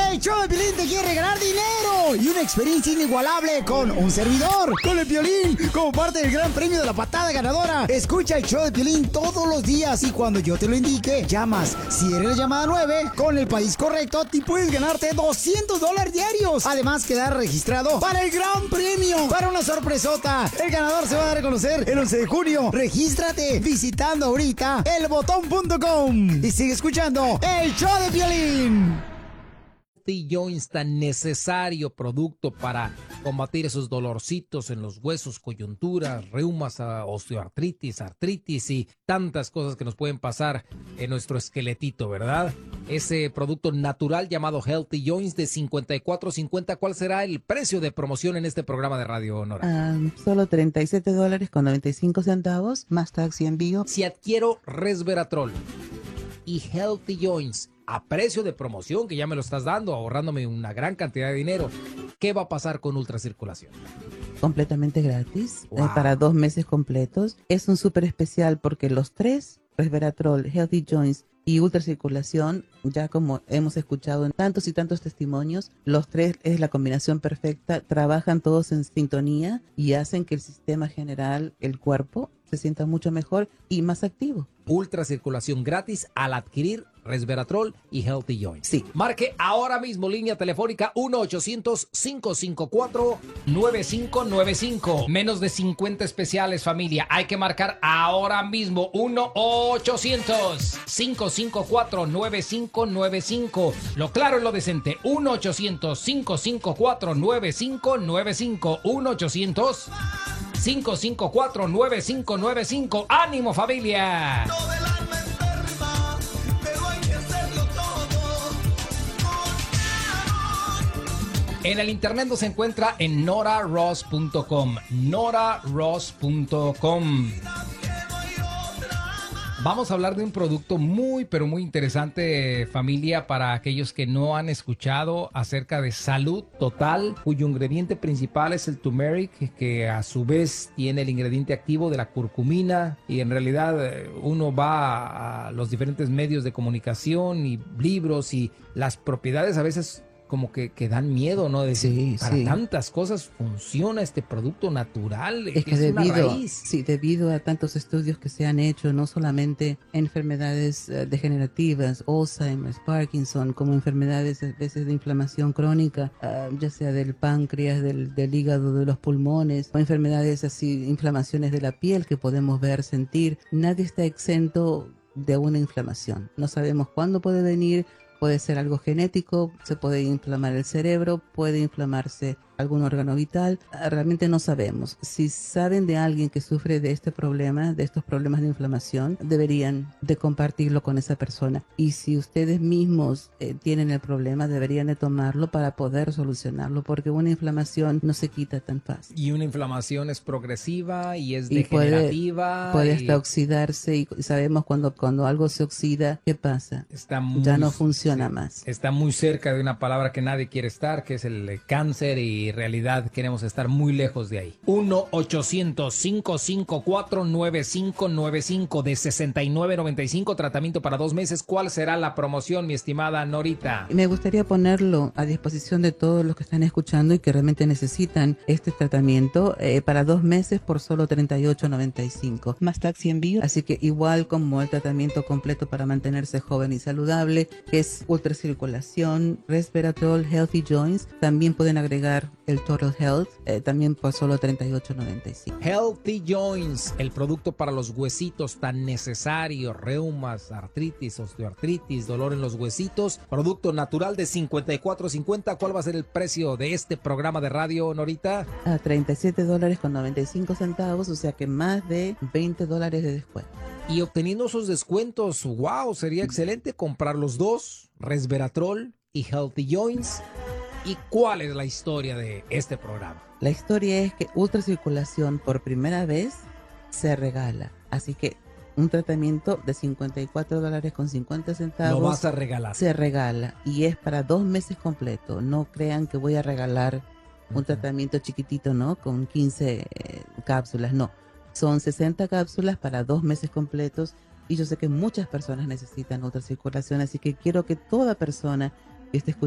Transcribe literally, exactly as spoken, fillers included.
El show de Piolín te quiere regalar dinero y una experiencia inigualable con un servidor, con el Piolín, como parte del gran premio de la patada ganadora. Escucha el show de Piolín todos los días y cuando yo te lo indique, llamas. Si eres la llamada nueve, con el país correcto, te puedes ganarte doscientos dólares diarios. Además, quedar registrado para el gran premio, para una sorpresota. El ganador se va a dar a conocer el once de junio. Regístrate visitando ahorita el botón punto com y sigue escuchando el show de Piolín. Healthy Joints, tan necesario producto para combatir esos dolorcitos en los huesos, coyunturas, reumas, osteoartritis, artritis y tantas cosas que nos pueden pasar en nuestro esqueletito, ¿verdad? Ese producto natural llamado Healthy Joints de cincuenta y cuatro cincuenta, ¿cuál será el precio de promoción en este programa de radio, Nora? Um, solo treinta y siete dólares con noventa y cinco centavos, más tax y envío. Si adquiero Resveratrol y Healthy Joints a precio de promoción, que ya me lo estás dando, ahorrándome una gran cantidad de dinero, ¿qué va a pasar con ultracirculación? Completamente gratis, Wow. eh, para dos meses completos. Es un súper especial porque los tres, Resveratrol, Healthy Joints y ultracirculación, ya como hemos escuchado en tantos y tantos testimonios, los tres es la combinación perfecta, trabajan todos en sintonía y hacen que el sistema general, el cuerpo, se sienta mucho mejor y más activo. Ultracirculación gratis al adquirir Resveratrol y Healthy Joints. Sí. Marque ahora mismo línea telefónica uno ochocientos, cinco cinco cuatro, nueve cinco nueve cinco. Menos de cincuenta especiales, familia. Hay que marcar ahora mismo uno ochocientos, cinco cinco cuatro, nueve cinco nueve cinco. Lo claro y lo decente. uno ochocientos, cinco cinco cuatro, nueve cinco nueve cinco. uno ochocientos, cinco cinco cuatro, nueve cinco nueve cinco. ¡Ánimo, familia! En el internet nos encuentra en nora ross punto com. nora ross punto com. Vamos a hablar de un producto muy, pero muy interesante, familia, para aquellos que no han escuchado acerca de Salud Total, cuyo ingrediente principal es el turmeric, que a su vez tiene el ingrediente activo de la curcumina, y en realidad uno va a los diferentes medios de comunicación y libros y las propiedades a veces como que, que dan miedo, ¿no? De decir, Sí, para sí. tantas cosas funciona este producto natural, Es que es una debido, raíz. sí, debido a tantos estudios que se han hecho, no solamente enfermedades eh, degenerativas, Alzheimer, Parkinson, como enfermedades a veces de inflamación crónica, uh, ya sea del páncreas, del, del hígado, de los pulmones, o enfermedades así, inflamaciones de la piel que podemos ver, sentir. Nadie está exento de una inflamación. No sabemos cuándo puede venir. Puede ser algo genético, se puede inflamar el cerebro, puede inflamarse algún órgano vital. Realmente no sabemos. Si saben de alguien que sufre de este problema, de estos problemas de inflamación, deberían de compartirlo con esa persona. Y si ustedes mismos eh, tienen el problema, deberían de tomarlo para poder solucionarlo, porque una inflamación no se quita tan fácil. Y una inflamación es progresiva y es Y puede, degenerativa. puede y hasta oxidarse, y sabemos cuando, cuando algo se oxida, ¿qué pasa? está muy, Ya no funciona sí, más. Está muy cerca de una palabra que nadie quiere estar, que es el eh, cáncer, y en realidad queremos estar muy lejos de ahí. uno ochocientos, cinco cinco cuatro, nueve cinco nueve cinco de sesenta y nueve noventa y cinco, tratamiento para dos meses. ¿Cuál será la promoción, mi estimada Norita? Me gustaría ponerlo a disposición de todos los que están escuchando y que realmente necesitan este tratamiento eh, para dos meses por solo treinta y ocho noventa y cinco, más taxi envío. Así que igual como el tratamiento completo para mantenerse joven y saludable, que es ultracirculación, Resveratrol, Healthy Joints, también pueden agregar el Total Health, eh, también por solo treinta y ocho noventa y cinco. Healthy Joints, el producto para los huesitos tan necesario, reumas, artritis, osteoartritis, dolor en los huesitos, producto natural de cincuenta y cuatro cincuenta. ¿Cuál va a ser el precio de este programa de radio, Norita? A treinta y siete dólares con noventa y cinco centavos, o sea que más de veinte dólares de descuento. Y obteniendo esos descuentos, wow, sería excelente comprar los dos, Resveratrol y Healthy Joints. ¿Y cuál es la historia de este programa? La historia es que ultracirculación por primera vez se regala. Así que un tratamiento de cincuenta y cuatro dólares con cincuenta centavos. Lo vas a regalar. Se regala y es para dos meses completos. No crean que voy a regalar un tratamiento chiquitito, ¿no? Con quince eh, cápsulas, no. Son sesenta cápsulas para dos meses completos y yo sé que muchas personas necesitan ultracirculación, así que quiero que toda persona que esté escuchando